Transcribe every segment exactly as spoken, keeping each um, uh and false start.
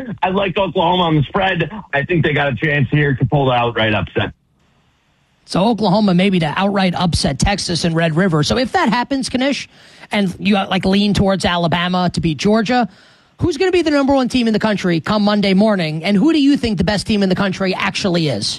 here. I like Oklahoma on the spread. I think they got a chance here to pull the outright upset. So Oklahoma maybe to outright upset Texas and Red River. So if that happens, Kanish, and you like lean towards Alabama to beat Georgia, who's going to be the number one team in the country come Monday morning? And who do you think the best team in the country actually is?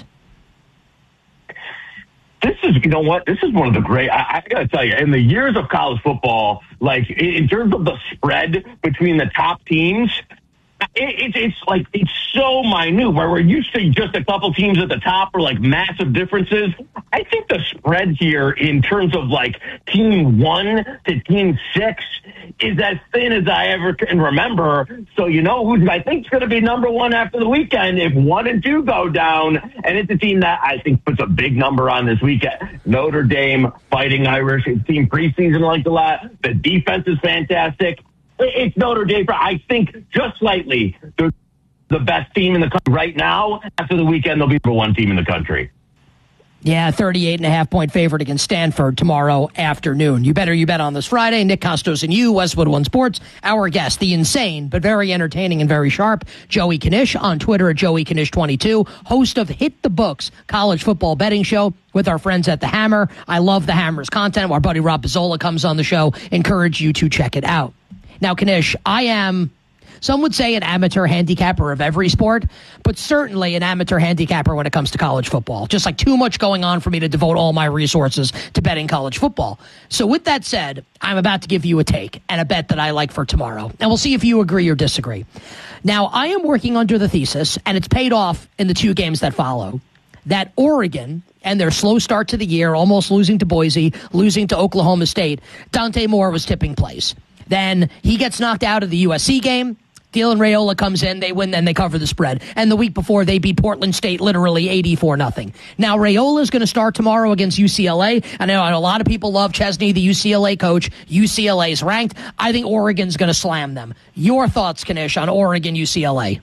This is, you know what, this is one of the great, I, I got to tell you, in the years of college football, like in terms of the spread between the top teams, It, it, it's like, it's so minute where we're used to just a couple teams at the top or like massive differences. I think the spread here in terms of like team one to team six is as thin as I ever can remember. So you know who's I think is going to be number one after the weekend if one and two go down. And it's a team that I think puts a big number on this weekend. Notre Dame, Fighting Irish. It's team preseason liked a lot. The defense is fantastic. It's Notre Dame. I think just slightly they're the best team in the country right now. After the weekend, they'll be the one team in the country. Yeah, thirty-eight and a half point favorite against Stanford tomorrow afternoon. You better you bet on this Friday. Nick Costos and you, Westwood One Sports. Our guest, the insane but very entertaining and very sharp Joey Kanish on Twitter at Joey Kanish twenty-two, host of Hit the Books college football betting show with our friends at The Hammer. I love The Hammer's content. Our buddy Rob Pizzola comes on the show. Encourage you to check it out. Now, Kanish, I am, some would say, an amateur handicapper of every sport, but certainly an amateur handicapper when it comes to college football. Just like too much going on for me to devote all my resources to betting college football. So with that said, I'm about to give you a take and a bet that I like for tomorrow. And we'll see if you agree or disagree. Now, I am working under the thesis, and it's paid off in the two games that follow, that Oregon and their slow start to the year, almost losing to Boise, losing to Oklahoma State, Dante Moore was tipping plays. Then he gets knocked out of the U S C game. Dylan Raiola comes in, they win, then they cover the spread. And the week before, they beat Portland State literally eighty-four nothing. Now, Raiola is going to start tomorrow against U C L A. I know a lot of people love Chesney, the U C L A coach. U C L A is ranked. I think Oregon's going to slam them. Your thoughts, Kanish, on Oregon, U C L A?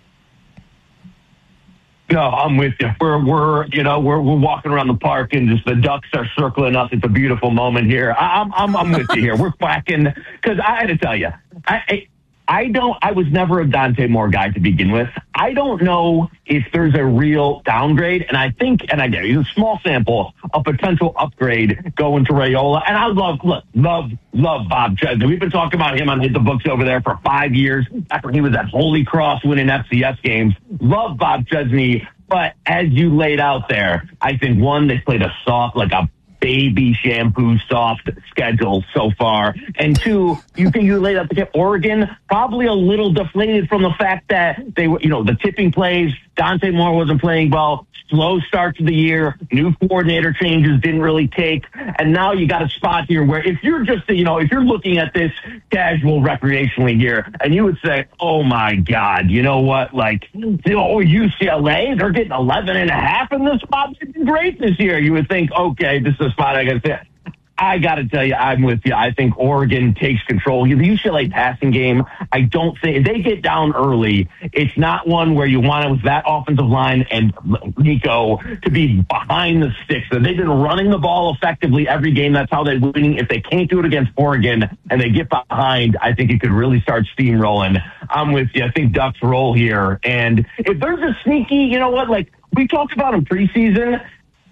No, I'm with you. We're, we're, you know, we're, we're walking around the park and just the ducks are circling us. It's a beautiful moment here. I'm, I'm, I'm with you here. We're quacking because I had to tell you, I, I, I don't, I was never a Dante Moore guy to begin with. I don't know if there's a real downgrade. And I think, and I get it, it's a small sample, a potential upgrade going to Raiola. And I love, look, love, love Bob Chesney. We've been talking about him on Hit the Books over there for five years after he was at Holy Cross winning F C S games. Love Bob Chesney. But as you laid out there, I think one, they played a soft, like a baby shampoo soft schedule so far. And two, you think you laid out the Oregon, probably a little deflated from the fact that they were, you know, the tipping plays, Dante Moore wasn't playing well, slow start to the year, new coordinator changes didn't really take. And now you got a spot here where if you're just, you know, if you're looking at this casual recreationally here and you would say, oh my God, you know what? Like, you know, U C L A, they're getting eleven and a half in this spot. It's great this year. You would think, okay, this is a spot I got to say. I got to tell you, I'm with you. I think Oregon takes control. The U C L A passing game, I don't think, if they get down early, it's not one where you want it with that offensive line and Nico to be behind the sticks. They've been running the ball effectively every game. That's how they're winning. If they can't do it against Oregon and they get behind, I think it could really start steamrolling. I'm with you. I think Ducks roll here. And if there's a sneaky, you know what, like we talked about in preseason,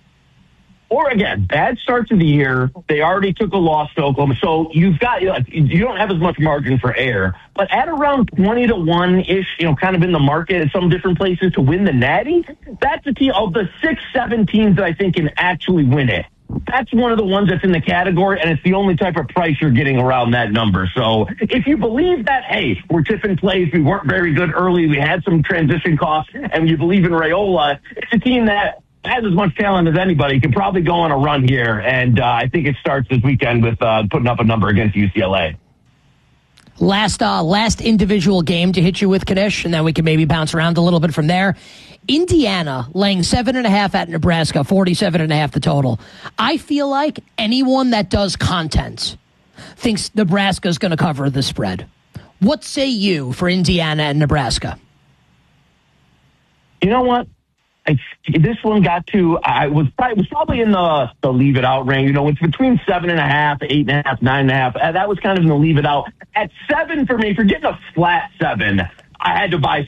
or again, bad start to the year. They already took a loss to Oklahoma. So you've got, you don't have as much margin for error. But at around twenty to one-ish, you know, kind of in the market at some different places to win the Natty, that's a team of the six, seven teams that I think can actually win it. That's one of the ones that's in the category, and it's the only type of price you're getting around that number. So if you believe that, hey, we're tipping plays, we weren't very good early, we had some transition costs, and you believe in Raiola, it's a team that has as much talent as anybody, can probably go on a run here. And uh, I think it starts this weekend with uh, putting up a number against U C L A. Last uh, last individual game to hit you with, Kanish, and then we can maybe bounce around a little bit from there. Indiana laying seven and a half at Nebraska, forty-seven and a half the total. I feel like anyone that does content thinks Nebraska's going to cover the spread. What say you for Indiana and Nebraska? You know what? I, this one got to, I was probably, was probably in the, the leave it out range. You know, it's between seven and a half, eight and a half, nine and a half. That was kind of in the leave it out. At seven for me, for getting a flat seven, I had to buy